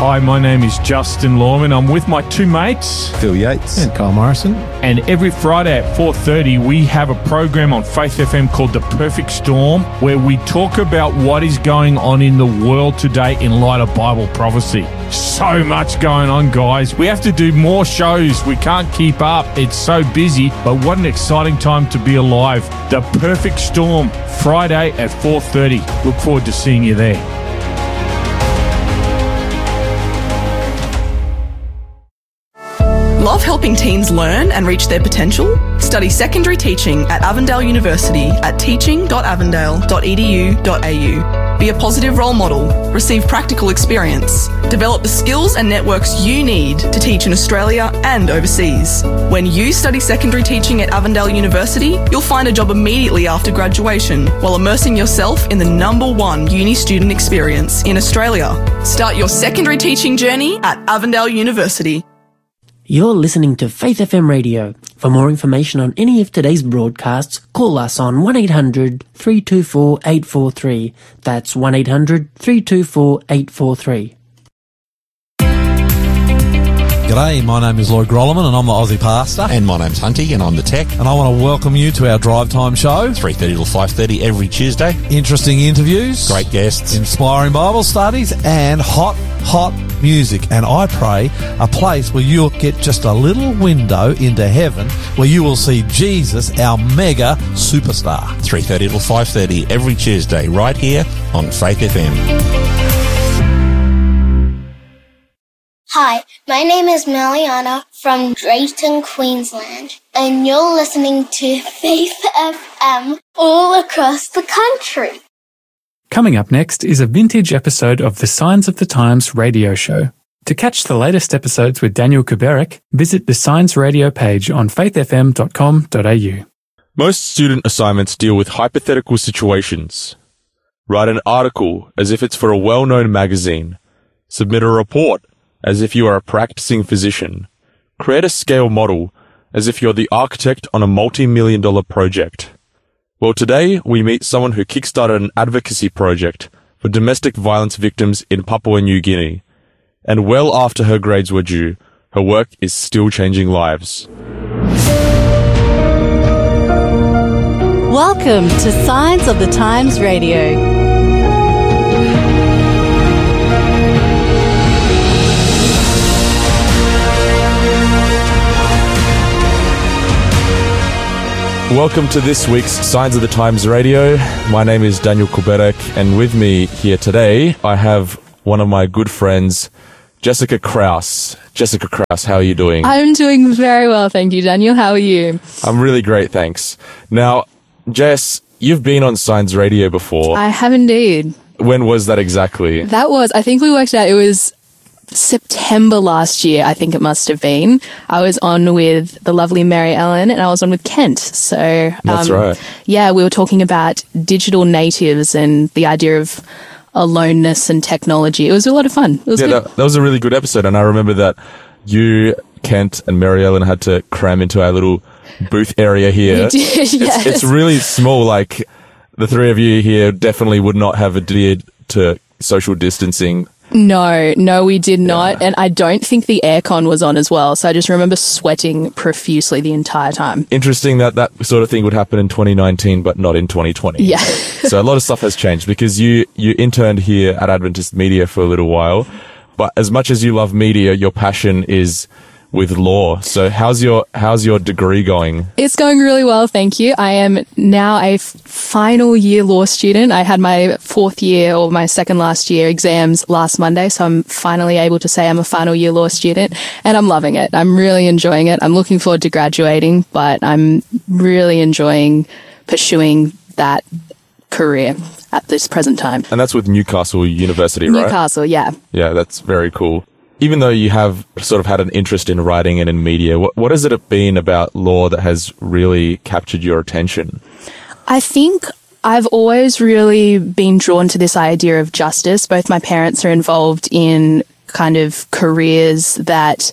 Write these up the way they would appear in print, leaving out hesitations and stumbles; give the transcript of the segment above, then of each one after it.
Hi, my name is Justin Lawman. I'm with my two mates, Phil Yates and Kyle Morrison. And every Friday at 4:30, we have a program on Faith FM called The Perfect Storm, where we talk about what is going on in the world today in light of Bible prophecy. So much going on, guys. We have to do more shows. We can't keep up. It's so busy, but what an exciting time to be alive. The Perfect Storm, Friday at 4:30. Look forward to seeing you there. Love helping teens learn and reach their potential? Study secondary teaching at Avondale University at teaching.avondale.edu.au. Be a positive role model, receive practical experience, develop the skills and networks you need to teach in Australia and overseas. When you study secondary teaching at Avondale University, you'll find a job immediately after graduation while immersing yourself in the #1 uni student experience in Australia. Start your secondary teaching journey at Avondale University. You're listening to Faith FM Radio. For more information on any of today's broadcasts, call us on 1-800-324-843. That's 1-800-324-843. G'day, my name is Lloyd Grolleman and I'm the Aussie Pastor. And my name's Hunty and I'm the Tech. And I want to welcome you to our Drive Time show. 3:30 till 5:30 every Tuesday. Interesting interviews. Great guests. Inspiring Bible studies and hot music. And I pray a place where you'll get just a little window into heaven where you will see Jesus, our mega superstar. 3:30 till 5:30 every Tuesday right here on Faith FM. Hi, my name is Meliana from Drayton, Queensland, and you're listening to Faith FM all across the country. Coming up next is a vintage episode of the Signs of the Times radio show. To catch the latest episodes with Daniel Kuberek, visit the Signs Radio page on faithfm.com.au. Most student assignments deal with hypothetical situations. Write an article as if it's for a well-known magazine. Submit a report as if you are a practicing physician. Create a scale model as if you're the architect on a multi-million-dollar project. Well, today we meet someone who kickstarted an advocacy project for domestic violence victims in Papua New Guinea. And well after her grades were due, her work is still changing lives. Welcome to Signs of the Times Radio. Welcome to this week's Signs of the Times Radio. My name is Daniel Kuberek, and with me here today, I have one of my good friends, Jessica Krause. Jessica Krause, how are you doing? I'm doing very well, thank you, Daniel. How are you? I'm really great, thanks. Now, Jess, you've been on Signs Radio before. I have indeed. When was that exactly? I think we worked out, it was September last year, I think it must have been. I was on with the lovely Mary Ellen and I was on with Kent. So that's right. Yeah, we were talking about digital natives and the idea of aloneness and technology. It was a lot of fun. It was good. That was a really good episode, and I remember that you, Kent, and Mary Ellen had to cram into our little booth area here. We did, yes. It's really small. Like, the three of you here definitely would not have adhered to social distancing. No, we did not. And I don't think the aircon was on as well. So I just remember sweating profusely the entire time. Interesting that sort of thing would happen in 2019, but not in 2020. Yeah. So a lot of stuff has changed because you interned here at Adventist Media for a little while. But as much as you love media, your passion is with law. So how's your degree going? It's going really well, thank you. I am now a final year law student. I had my fourth year or my second last year exams last Monday, so I'm finally able to say I'm a final year law student, and I'm loving it. I'm really enjoying it. I'm looking forward to graduating, but I'm really enjoying pursuing that career at this present time. And that's with Newcastle University, right? Newcastle, yeah. Yeah, that's very cool. Even though you have sort of had an interest in writing and in media, what has it been about law that has really captured your attention? I think I've always really been drawn to this idea of justice. Both my parents are involved in kind of careers that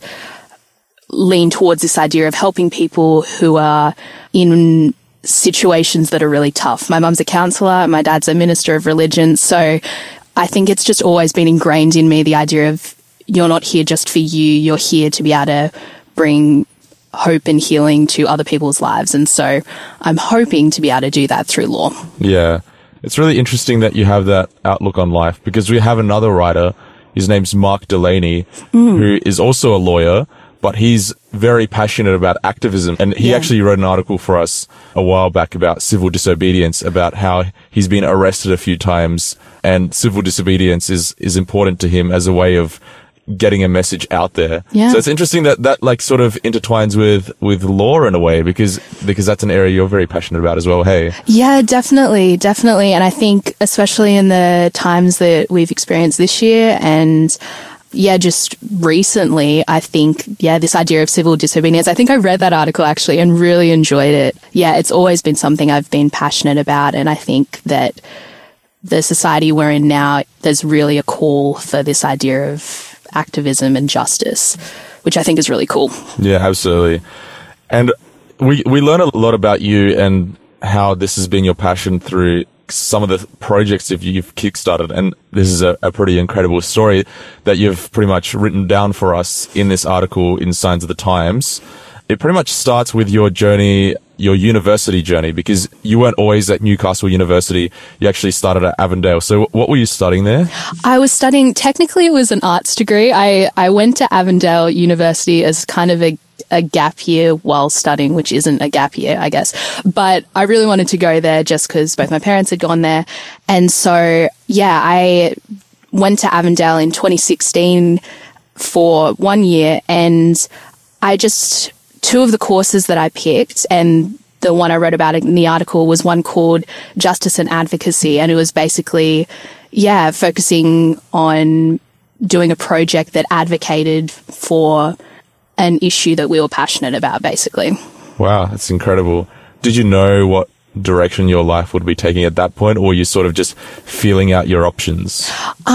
lean towards this idea of helping people who are in situations that are really tough. My mum's a counsellor, my dad's a minister of religion. So I think it's just always been ingrained in me, the idea of you're not here just for you. You're here to be able to bring hope and healing to other people's lives. And so I'm hoping to be able to do that through law. Yeah. It's really interesting that you have that outlook on life, because we have another writer. His name's Mark Delaney, who is also a lawyer, but he's very passionate about activism. And he actually wrote an article for us a while back about civil disobedience, about how he's been arrested a few times, and civil disobedience is important to him as a way of getting a message out there. Yeah. So it's interesting that like sort of intertwines with law in a way, because that's an area you're very passionate about as well. Hey. Yeah, definitely. And I think especially in the times that we've experienced this year and just recently, I think, this idea of civil disobedience, I think I read that article actually and really enjoyed it. Yeah, it's always been something I've been passionate about. And I think that the society we're in now, there's really a call for this idea of activism and justice, which I think is really cool. Yeah, absolutely. And we learn a lot about you and how this has been your passion through some of the projects that you've kickstarted. And this is a pretty incredible story that you've pretty much written down for us in this article in Signs of the Times. It pretty much starts with your journey, your university journey, because you weren't always at Newcastle University. You actually started at Avondale. So what were you studying there? I was studying, technically it was an arts degree. I went to Avondale University as kind of a gap year while studying, which isn't a gap year, I guess. But I really wanted to go there just because both my parents had gone there. And so, I went to Avondale in 2016 for 1 year, and two of the courses that I picked, and the one I wrote about in the article was one called Justice and Advocacy. And it was basically, focusing on doing a project that advocated for an issue that we were passionate about, basically. Wow, that's incredible. Did you know what direction your life would be taking at that point, or were you sort of just feeling out your options?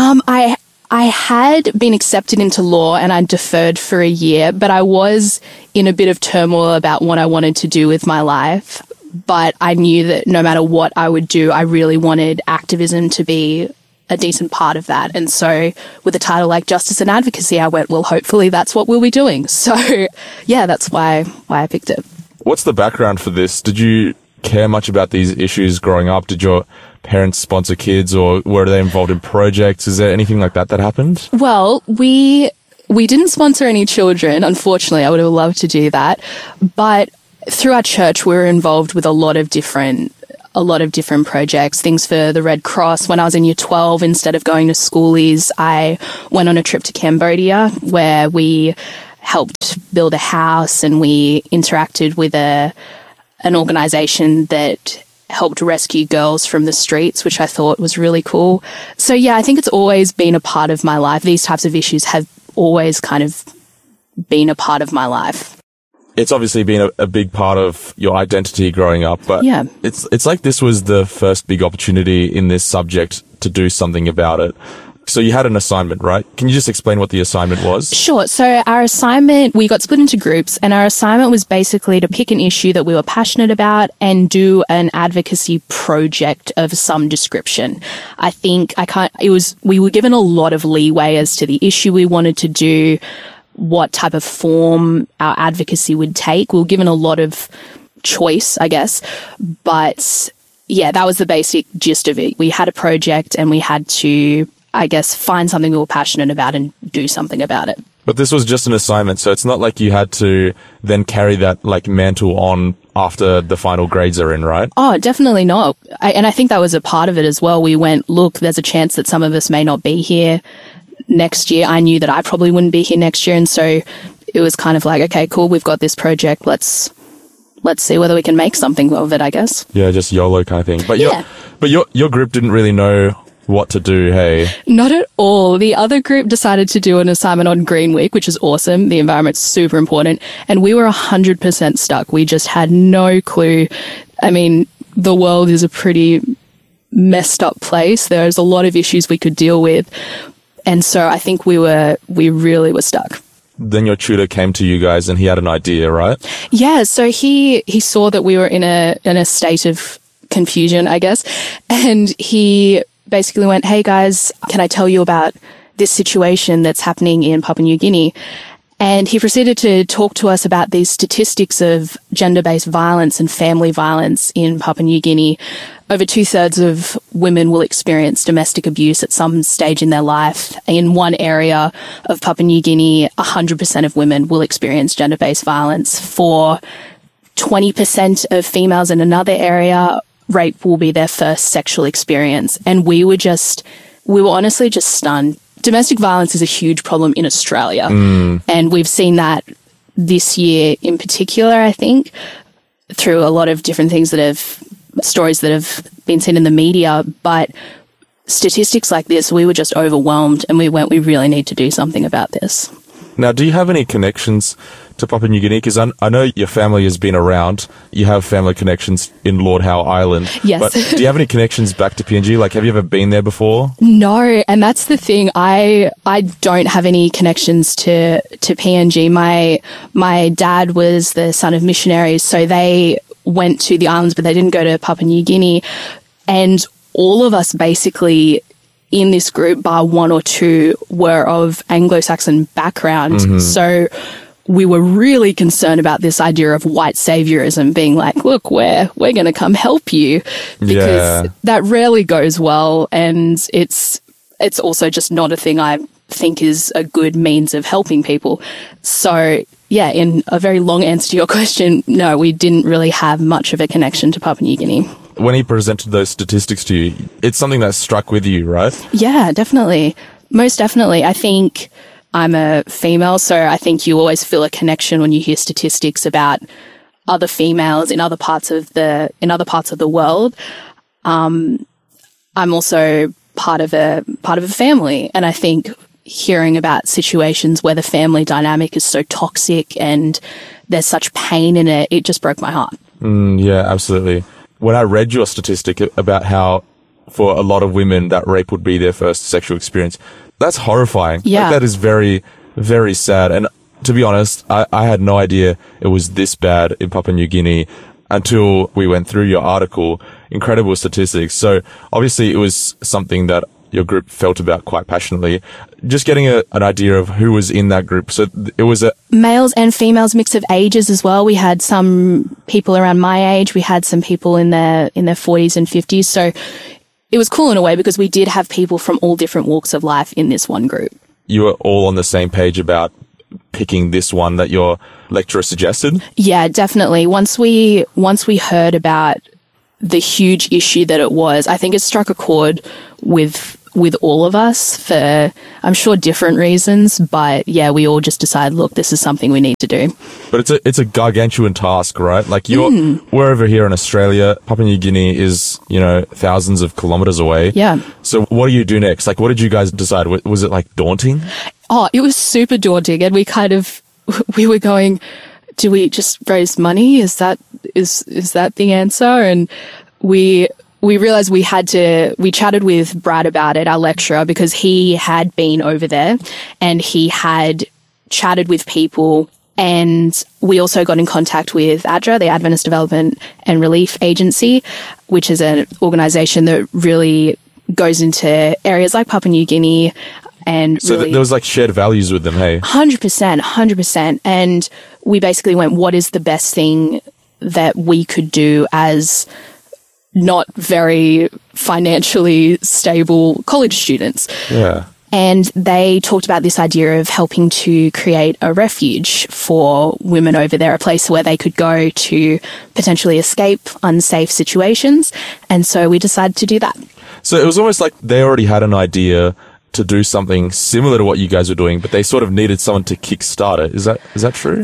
I had been accepted into law and I deferred for a year, but I was in a bit of turmoil about what I wanted to do with my life. But I knew that no matter what I would do, I really wanted activism to be a decent part of that. And so with a title like Justice and Advocacy, I went, well, hopefully that's what we'll be doing. So that's why I picked it. What's the background for this? Did you care much about these issues growing up? Did your parents sponsor kids, or were they involved in projects? Is there anything like that happened? Well, we didn't sponsor any children, unfortunately. I would have loved to do that. But through our church, we were involved with a lot of different projects, things for the Red Cross. When I was in year 12, instead of going to schoolies, I went on a trip to Cambodia where we helped build a house, and we interacted with an organization that helped rescue girls from the streets, which I thought was really cool. So I think it's always been a part of my life. These types of issues have always kind of been a part of my life. It's obviously been a big part of your identity growing up, but it's like this was the first big opportunity in this subject to do something about it. So you had an assignment, right? Can you just explain what the assignment was? Sure. So our assignment, we got split into groups, and our assignment was basically to pick an issue that we were passionate about and do an advocacy project of some description. We were given a lot of leeway as to the issue we wanted to do, what type of form our advocacy would take. We were given a lot of choice, I guess. But that was the basic gist of it. We had a project and we had to, I guess, find something we were passionate about and do something about it. But this was just an assignment, so it's not like you had to then carry that mantle on after the final grades are in, right? Oh, definitely not. And I think that was a part of it as well. We went, look, there's a chance that some of us may not be here next year. I knew that I probably wouldn't be here next year, and so it was kind of like, okay, cool, we've got this project. Let's see whether we can make something of it, I guess. Yeah, just YOLO kind of thing. But your group didn't really know what to do, hey? Not at all. The other group decided to do an assignment on Green Week, which is awesome. The environment's super important. And we were 100% stuck. We just had no clue. I mean, the world is a pretty messed up place. There's a lot of issues we could deal with. And so I think we really were stuck. Then your tutor came to you guys and he had an idea, right? Yeah. So he saw that we were in a state of confusion, I guess. And he basically went, hey guys, can I tell you about this situation that's happening in Papua New Guinea. And he proceeded to talk to us about these statistics of gender-based violence and family violence in Papua New Guinea. Over 2/3 of women will experience domestic abuse at some stage in their life. In one area of Papua New Guinea, 100% of women will experience gender-based violence. For 20% of females in another area, rape will be their first sexual experience. And we were honestly just stunned. Domestic violence is a huge problem in Australia. And we've seen that this year in particular, I think, through a lot of different stories that have been seen in the media. But statistics like this, we were just overwhelmed and we really need to do something about this. Now, do you have any connections to Papua New Guinea? Because I know your family has been around. You have family connections in Lord Howe Island. Yes. But do you have any connections back to PNG? Like, have you ever been there before? No, and that's the thing. I don't have any connections to PNG. My dad was the son of missionaries, so they went to the islands, but they didn't go to Papua New Guinea. And all of us basically in this group, bar one or two, were of Anglo-Saxon background. So we were really concerned about this idea of white saviorism, being like, look, we're going to come help you, because that rarely goes well. And it's also just not a thing I think is a good means of helping people. So yeah, in a very long answer to your question, no, we didn't really have much of a connection to Papua New Guinea. When he presented those statistics to you, it's something that struck with you, right? Yeah, definitely. Most definitely. I think I'm a female, so I think you always feel a connection when you hear statistics about other females in other parts of the world. I'm also part of a family, and I think hearing about situations where the family dynamic is so toxic and there's such pain in it, it just broke my heart. Yeah, absolutely. When I read your statistic about how for a lot of women that rape would be their first sexual experience, that's horrifying. Yeah. Like, that is very, very sad. And to be honest, I had no idea it was this bad in Papua New Guinea until we went through your article. Incredible statistics. So obviously it was something that your group felt about quite passionately. Just getting an idea of who was in that group. So it was males and females, mix of ages as well. We had some people around my age. We had some people in their 40s and 50s. So it was cool in a way because we did have people from all different walks of life in this one group. You were all on the same page about picking this one that your lecturer suggested? Yeah, definitely. Once we heard about the huge issue that it was, I think it struck a chord with all of us for, I'm sure, different reasons. But yeah, we all just decided, look, this is something we need to do. But it's a gargantuan task, right? Like we're over here in Australia. Papua New Guinea is, thousands of kilometers away. Yeah. So what do you do next? Like, what did you guys decide? Was it like daunting? Oh, it was super daunting. And we were going, do we just raise money? Is that the answer? And we realized we chatted with Brad about it, our lecturer, because he had been over there and he had chatted with people. And we also got in contact with ADRA, the Adventist Development and Relief Agency, which is an organization that really goes into areas like Papua New Guinea. And so there was like shared values with them, hey? 100%. And we basically went, what is the best thing that we could do as not very financially stable college students? Yeah. And they talked about this idea of helping to create a refuge for women over there, a place where they could go to potentially escape unsafe situations. And so we decided to do that. So it was almost like they already had an idea to do something similar to what you guys were doing, but they sort of needed someone to kickstart it. Is that true?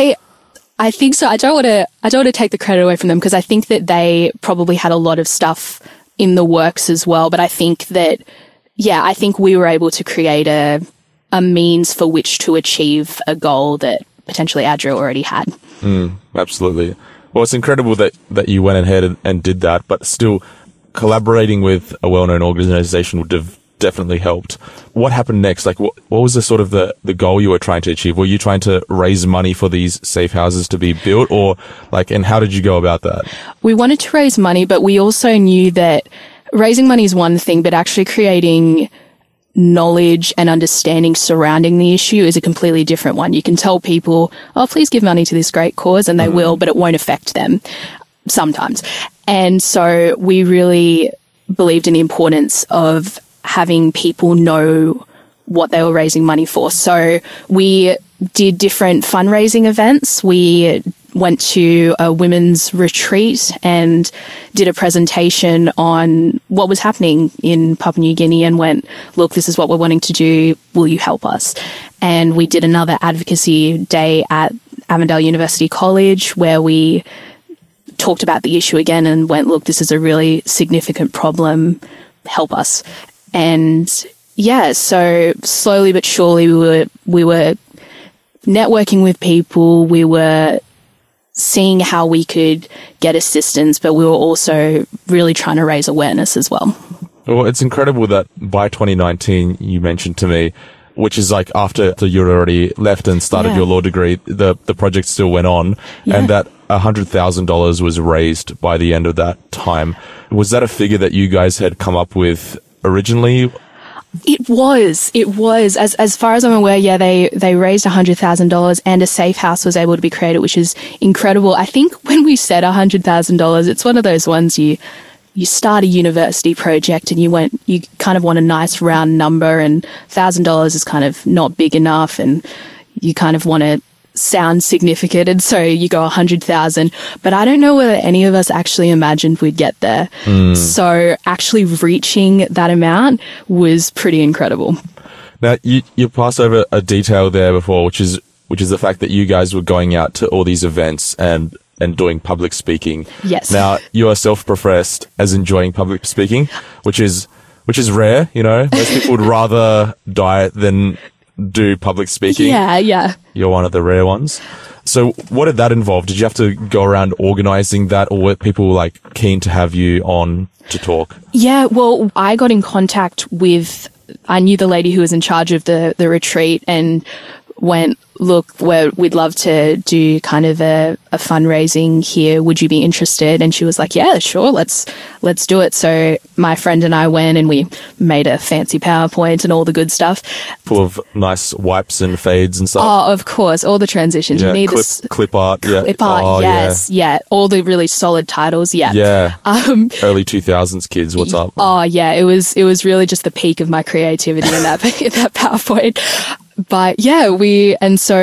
I think so. I don't want to take the credit away from them because I think that they probably had a lot of stuff in the works as well. But I think that, I think we were able to create a means for which to achieve a goal that potentially ADRA already had. Absolutely. Well, it's incredible that you went ahead and did that, but still collaborating with a well-known organization would have definitely helped. What happened next? Like, what was the sort of the goal you were trying to achieve? Were you trying to raise money for these safe houses to be built, or and how did you go about that? We wanted to raise money, but we also knew that raising money is one thing, but actually creating knowledge and understanding surrounding the issue is a completely different one. You can tell people, oh, please give money to this great cause, and they will, but it won't affect them sometimes. And so we really believed in the importance of having people know what they were raising money for. So we did different fundraising events. We went to a women's retreat and did a presentation on what was happening in Papua New Guinea and went, look, this is what we're wanting to do. Will you help us? And we did another advocacy day at Avondale University College where we talked about the issue again and went, look, this is a really significant problem. Help us. And yeah, so slowly but surely we were networking with people. We were seeing how we could get assistance, but we were also really trying to raise awareness as well. Well, it's incredible that by 2019, you mentioned to me, which is like after you'd already left and started your law degree, the project still went on, and that $100,000 was raised by the end of that time. Was that a figure that you guys had come up with originally? It was. As far as I'm aware, they raised $100,000 and a safe house was able to be created, which is incredible. I think when we said $100,000, it's one of those ones you start a university project and you kind of want a nice round number, and $1,000 is kind of not big enough, and you kind of want to sound significant, and so you go 100,000. But I don't know whether any of us actually imagined we'd get there. So actually reaching that amount was pretty incredible. Now you passed over a detail there before, which is the fact that you guys were going out to all these events and doing public speaking. Yes. Now you are self-professed as enjoying public speaking, which is rare. You know, most people would rather die than do public speaking. Yeah. You're one of the rare ones. So what did that involve? Did you have to go around organizing that, or were people like keen to have you on to talk? Yeah, well, I got in contact with, I knew the lady who was in charge of the retreat and went, look, we'd love to do kind of a fundraising here. Would you be interested? And she was like, yeah, sure. Let's do it. So my friend and I went and we made a fancy PowerPoint and all the good stuff. Full of nice wipes and fades and stuff. Oh, of course. All the transitions. Yeah, you need clip art. Clip art. Yes. Yeah. All the really solid titles. Yeah. Yeah. Early 2000s kids. What's up? Oh yeah. It was really just the peak of my creativity in that PowerPoint. But yeah, we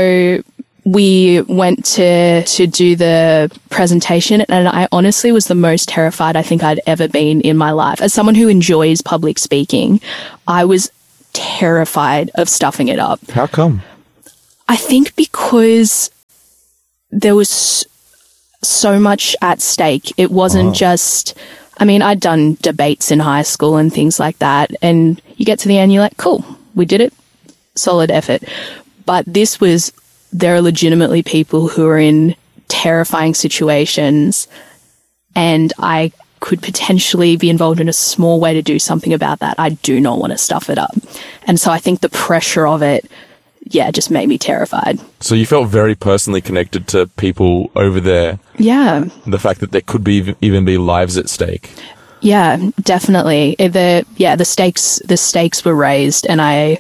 went to do the presentation, and I honestly was the most terrified I think I'd ever been in my life. As someone who enjoys public speaking, I was terrified of stuffing it up. How come? I think because there was so much at stake. It wasn't just, I mean, I'd done debates in high school and things like that, and you get to the end, you're like, cool, we did it. Solid effort. But there are legitimately people who are in terrifying situations, and I could potentially be involved in a small way to do something about that. I do not want to stuff it up. And so I think the pressure of it, just made me terrified. So you felt very personally connected to people over there. Yeah. The fact that there could even be lives at stake. Yeah, definitely. The stakes were raised, and I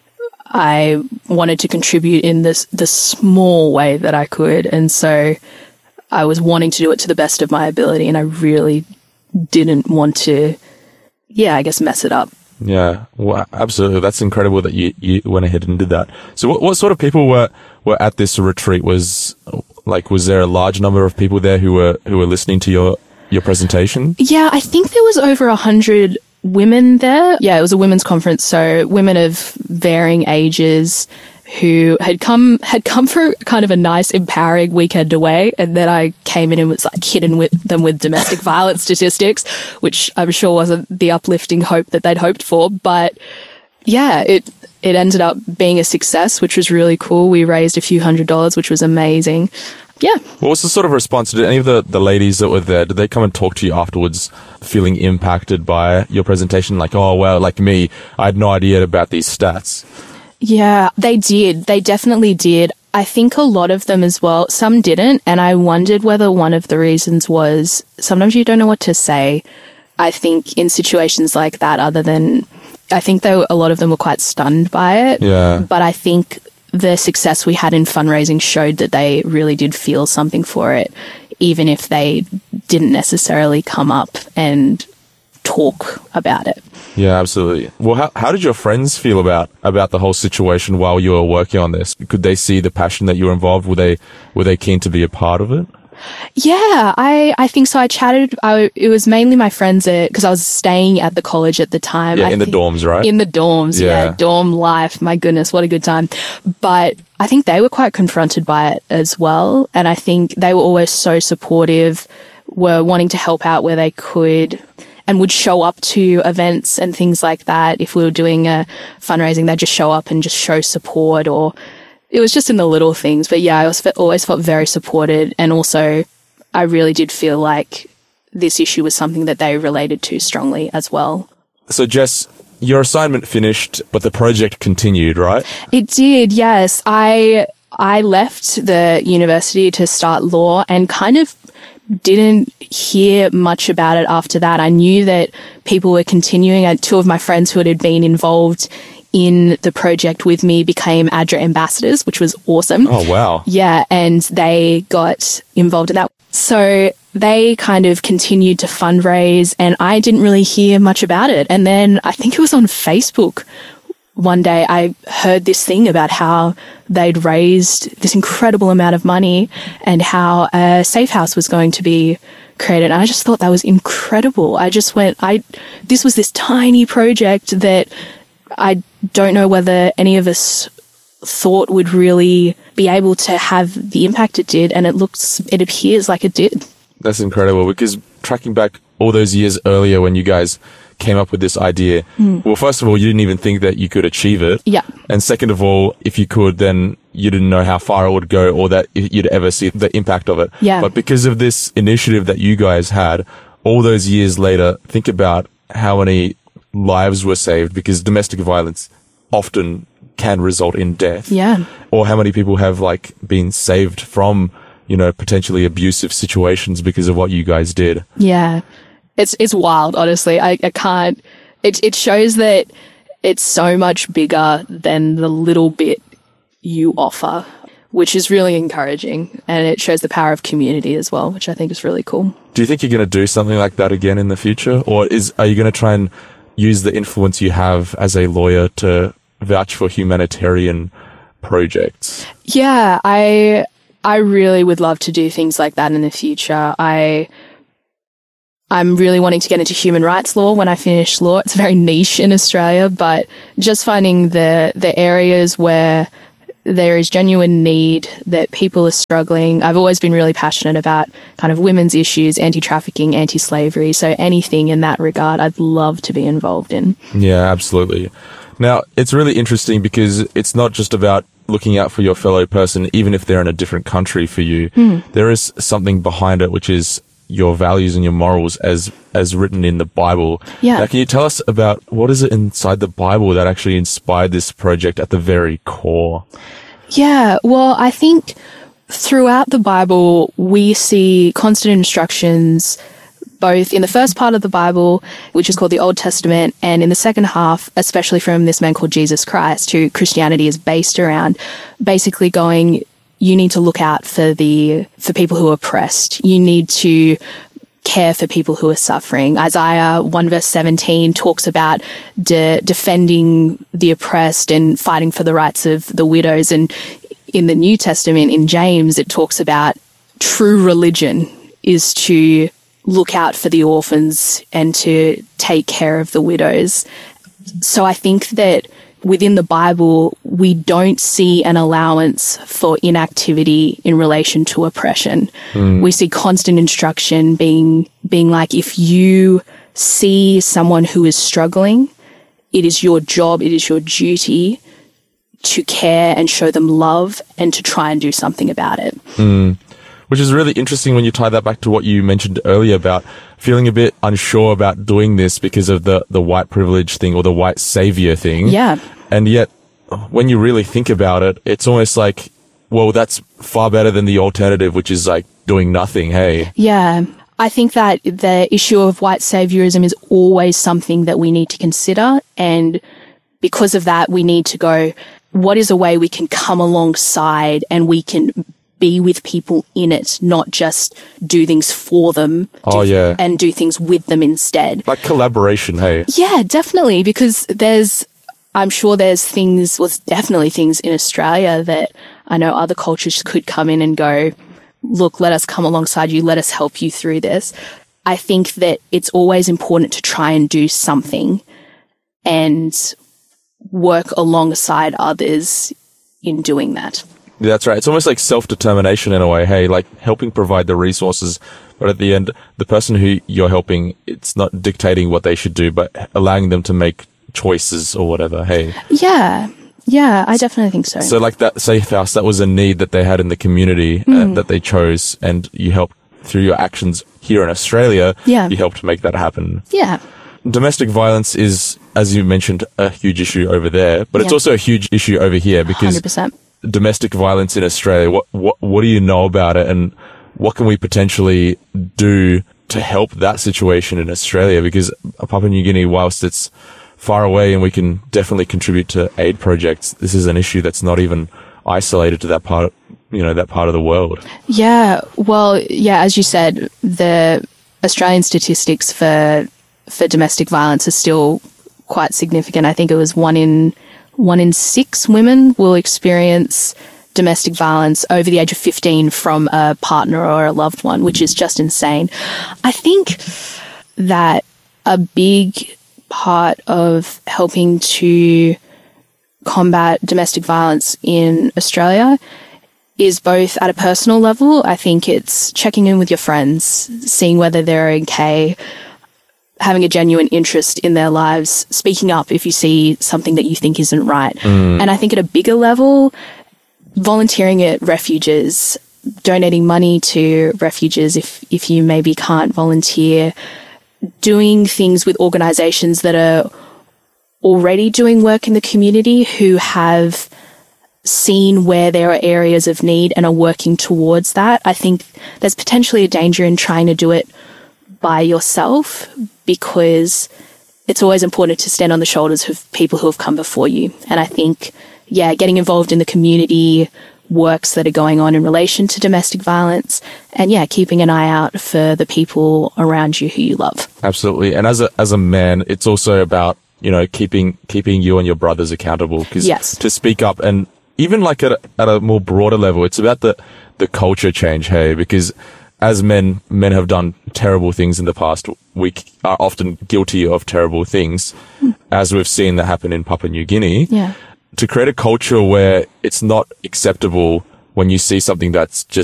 wanted to contribute in the small way that I could. And so I was wanting to do it to the best of my ability, and I really didn't want to, mess it up. Yeah, well, absolutely. That's incredible that you went ahead and did that. So what sort of people were at this retreat? Was there a large number of people there who were listening to your presentation? Yeah, I think there was over 100 women there. Yeah, it was a women's conference, so women of varying ages who had come for kind of a nice, empowering weekend away, and then I came in and was like hitting them with domestic violence statistics, which I'm sure wasn't the uplifting hope that they'd hoped for, but yeah, it ended up being a success, which was really cool. We raised a few $100s, which was amazing. Yeah. What was the sort of response? Did any of the ladies that were there, did they come and talk to you afterwards feeling impacted by your presentation? Like, oh, well, like me, I had no idea about these stats. Yeah, they did. They definitely did. I think a lot of them as well. Some didn't. And I wondered whether one of the reasons was sometimes you don't know what to say. I think in situations like that, other than I think a lot of them were quite stunned by it. Yeah. But I think the success we had in fundraising showed that they really did feel something for it, even if they didn't necessarily come up and talk about it. Yeah, absolutely. Well, how did your friends feel about the whole situation while you were working on this? Could they see the passion that you were involved? Were they keen to be a part of it? Yeah, I think so. I chatted. It was mainly my friends because I was staying at the college at the time. Yeah, in the dorms, right? In the dorms, yeah. Dorm life. My goodness, what a good time. But I think they were quite confronted by it as well. And I think they were always so supportive, were wanting to help out where they could, and would show up to events and things like that. If we were doing a fundraising, they'd just show up and just show support, or it was just in the little things. But yeah, I always felt very supported. And also I really did feel like this issue was something that they related to strongly as well. So Jess, your assignment finished, but the project continued, right? It did, yes. I left the university to start law and kind of didn't hear much about it after that. I knew that people were continuing. Two of my friends who had been involved in the project with me became ADRA ambassadors, which was awesome. Oh, wow. Yeah, and they got involved in that. So they kind of continued to fundraise, and I didn't really hear much about it. And then I think it was on Facebook one day I heard this thing about how they'd raised this incredible amount of money and how a safe house was going to be created. And I just thought that was incredible. I just went, this was this tiny project that I don't know whether any of us thought would really be able to have the impact it did. And it appears like it did. That's incredible, because tracking back all those years earlier when you guys came up with this idea, well, first of all, you didn't even think that you could achieve it. Yeah. And second of all, if you could, then you didn't know how far it would go or that you'd ever see the impact of it. Yeah. But because of this initiative that you guys had, all those years later, think about how many lives were saved, because domestic violence often can result in death. Yeah. Or how many people have been saved from, potentially abusive situations because of what you guys did. Yeah. It's wild, honestly. I can't, it shows that it's so much bigger than the little bit you offer, which is really encouraging. And it shows the power of community as well, which I think is really cool. Do you think you're going to do something like that again in the future? Or are you going to try and use the influence you have as a lawyer to vouch for humanitarian projects? Yeah, I really would love to do things like that in the future. I'm really wanting to get into human rights law when I finish law. It's very niche in Australia, but just finding the areas where there is genuine need, that people are struggling. I've always been really passionate about kind of women's issues, anti-trafficking, anti-slavery. So anything in that regard, I'd love to be involved in. Yeah, absolutely. Now, it's really interesting because it's not just about looking out for your fellow person, even if they're in a different country for you. There is something behind it, which is your values and your morals as written in the Bible. Yeah. Now, can you tell us about what is it inside the Bible that actually inspired this project at the very core? Yeah, well, I think throughout the Bible, we see constant instructions, both in the first part of the Bible, which is called the Old Testament, and in the second half, especially from this man called Jesus Christ, who Christianity is based around, basically going, you need to look out for people who are oppressed. You need to care for people who are suffering. Isaiah 1 verse 17 talks about defending the oppressed and fighting for the rights of the widows. And in the New Testament, in James, it talks about true religion is to look out for the orphans and to take care of the widows. So I think that within the Bible, we don't see an allowance for inactivity in relation to oppression. We see constant instruction being like, if you see someone who is struggling, it is your job, it is your duty to care and show them love and to try and do something about it. Which is really interesting when you tie that back to what you mentioned earlier about feeling a bit unsure about doing this because of the white privilege thing or the white savior thing. Yeah. And yet, when you really think about it, it's almost like, well, that's far better than the alternative, which is like doing nothing, hey? Yeah. I think that the issue of white saviorism is always something that we need to consider. And because of that, we need to go, what is a way we can come alongside and we can be with people in it, not just do things for them and do things with them instead. Like collaboration, hey? Yeah, definitely. Because I'm sure there's definitely things in Australia that I know other cultures could come in and go, look, let us come alongside you. Let us help you through this. I think that it's always important to try and do something and work alongside others in doing that. Yeah, that's right. It's almost like self-determination in a way. Hey, like helping provide the resources, but at the end, the person who you're helping, it's not dictating what they should do, but allowing them to make choices or whatever. Hey. Yeah, I definitely think so. So like that safe house, that was a need that they had in the community that they chose, and you helped through your actions here in Australia. Yeah. You helped make that happen. Yeah. Domestic violence is, as you mentioned, a huge issue over there, but it's also a huge issue over here because 100%. Domestic violence in Australia, what do you know about it, and what can we potentially do to help that situation in Australia? Because Papua New Guinea, whilst it's far away and we can definitely contribute to aid projects, this is an issue that's not even isolated to that part of the world. Yeah, well, yeah, as you said, the Australian statistics for domestic violence are still quite significant. I think it was one in 6 women will experience domestic violence over the age of 15 from a partner or a loved one, which is just insane. I think that a big part of helping to combat domestic violence in Australia is both at a personal level. I think it's checking in with your friends, seeing whether they're okay, having a genuine interest in their lives, speaking up if you see something that you think isn't right. And I think at a bigger level, volunteering at refuges, donating money to refuges if you maybe can't volunteer, doing things with organizations that are already doing work in the community who have seen where there are areas of need and are working towards that. I think there's potentially a danger in trying to do it by yourself, because it's always important to stand on the shoulders of people who have come before you. And I think, getting involved in the community works that are going on in relation to domestic violence, and keeping an eye out for the people around you who you love. Absolutely. And as a man, it's also about, keeping you and your brothers accountable, because to speak up, and even like at a more broader level, it's about the culture change, hey, because as men have done terrible things in the past. We are often guilty of terrible things, as we've seen that happen in Papua New Guinea. Yeah. To create a culture where it's not acceptable when you see something that's just